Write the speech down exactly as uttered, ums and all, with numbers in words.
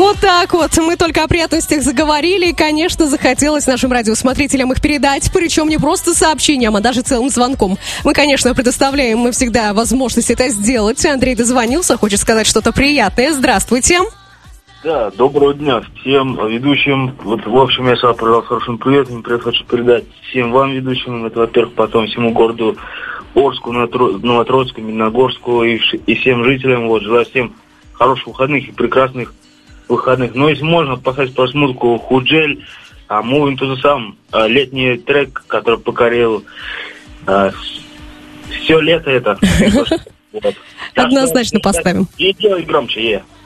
Вот так вот. Мы только о приятностях заговорили. И, конечно, захотелось нашим радиосмотрителям их передать. Причем не просто сообщением, а даже целым звонком. Мы, конечно, предоставляем мы всегда возможность это сделать. Андрей дозвонился, хочет сказать что-то приятное. Здравствуйте. Да, доброго дня всем ведущим. Вот, в общем, я сам передал хорошим приветом. Привет хочу передать всем вам, ведущим. Это, во-первых, потом всему городу Орску, Новотроицку, Медногорску и, и всем жителям. Вот, желаю всем хороших выходных и прекрасных выходных. Но если можно, поставить просмотрку Худжель, а Moving to the Sun, а, летний трек, который покорил а, все лето это. Однозначно поставим. И делай громче, е.